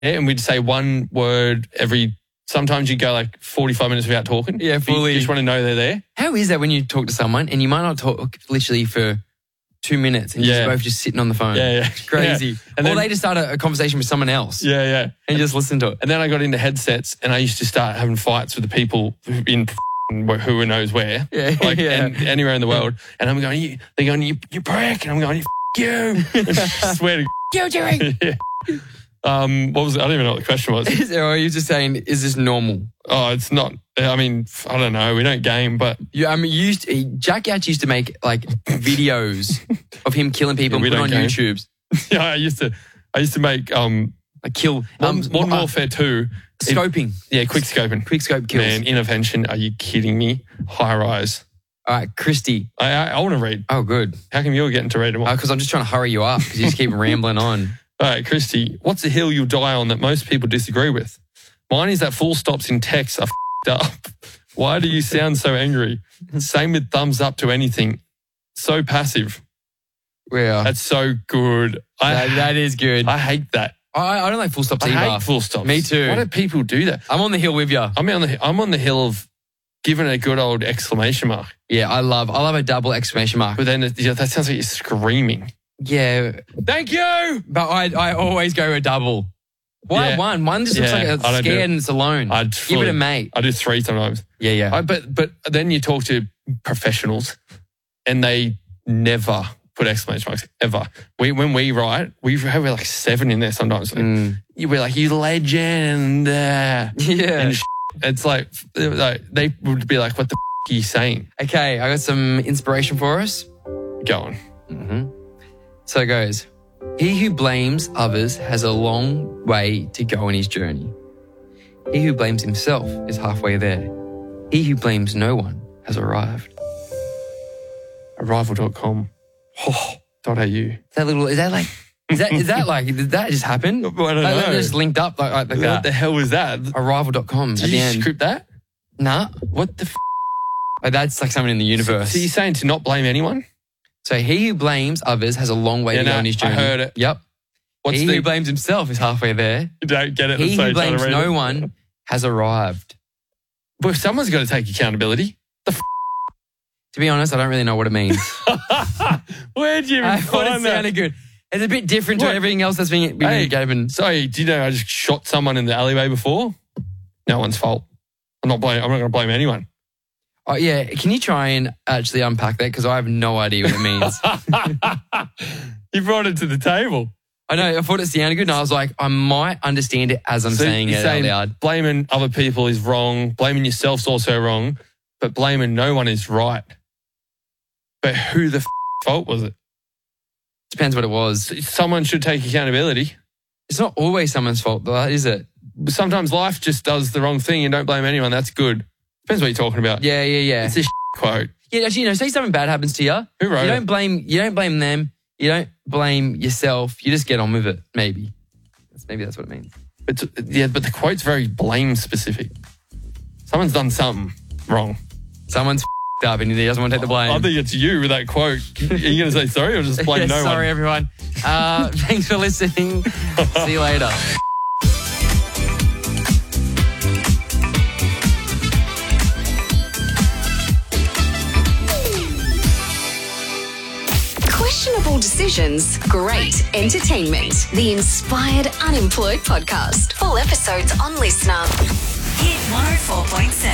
Yeah, and we'd say one word every... Sometimes you go like 45 minutes without talking. Yeah, fully. You just want to know they're there. How is that when you talk to someone and you might not talk literally for 2 minutes and you're both just sitting on the phone? Yeah. It's crazy. Yeah. And or then, they just start a conversation with someone else. Yeah. And you just listen to it. And then I got into headsets and I used to start having fights with the people in who knows where. Yeah. And anywhere in the world. And I'm going, they're going, you prick. And I'm going, you. I swear to You doing? Yeah. What was it? I don't even know what the question was. Or you're just saying, is this normal? Oh, it's not. I mean, I don't know. We don't game, but Jack Yatch used to make like videos of him killing people and put on game. YouTube. Yeah, I used to make kill Modern Warfare 2 scoping. Quick scoping. Quick scope kills. Man, intervention. Are you kidding me? High rise. All right, Christy. I want to read. Oh, good. How come you're getting to read them all? Because I'm just trying to hurry you up because you just keep rambling on. All right, Christy, what's a hill you'll die on that most people disagree with? Mine is that full stops in text are up. Why do you sound so angry? Same with thumbs up to anything. So passive. Yeah. That's so good. That is good. I hate that. I don't like full stops either. I hate full stops. Me too. Why do people do that? I'm on the hill with you. I'm on the hill of giving it a good old exclamation mark. Yeah, I love a double exclamation mark. But then that sounds like you're screaming. Yeah. Thank you. But I always go a double. Why one? One just looks like it's scared and it's alone. Give it a mate. I do 3 sometimes. Yeah. But then you talk to professionals and they never put exclamation marks, ever. When we write, we have like 7 in there sometimes. We're like, you legend. Yeah. And it's like they would be like, what the are you saying? Okay, I got some inspiration for us. Go on. Mm-hmm. So it goes, he who blames others has a long way to go in his journey. He who blames himself is halfway there. He who blames no one has arrived. Arrival.com. .au. Did that just happen? I don't know. That just linked up like that. What the hell was that? Arrival.com. Did you script that? Nah. What the that's like someone in the universe. So you're saying to not blame anyone? So he who blames others has a long way to go in his journey. I heard it. Yep. Who blames himself is halfway there. You don't get it. He who blames no one has arrived. But someone's got to take accountability. To be honest, I don't really know what it means. Where'd you even find that? Sounded good. It's a bit different to everything else that's been given. Sorry, do you know I just shot someone in the alleyway before? No one's fault. I'm not going to blame anyone. Oh, yeah. Can you try and actually unpack that? Because I have no idea what it means. You brought it to the table. I know. I thought it sounded good. And I was like, I might understand it as I'm saying it out loud. Blaming other people is wrong. Blaming yourself's also wrong. But blaming no one is right. But who the fault was it? Depends what it was. Someone should take accountability. It's not always someone's fault, though, is it? Sometimes life just does the wrong thing and don't blame anyone. That's good. Depends what you're talking about. Yeah. It's a quote. Yeah, actually, say something bad happens to you. Who wrote it? You don't blame them. You don't blame yourself. You just get on with it, maybe. Maybe that's what it means. But the quote's very blame specific. Someone's done something wrong. Someone's up and he doesn't want to take the blame. I think it's you with that quote. Are you going to say sorry or just blame no one? Sorry, everyone. Thanks for listening. See you later. Questionable decisions, great entertainment. The Inspired Unemployed Podcast. Full episodes on Listener.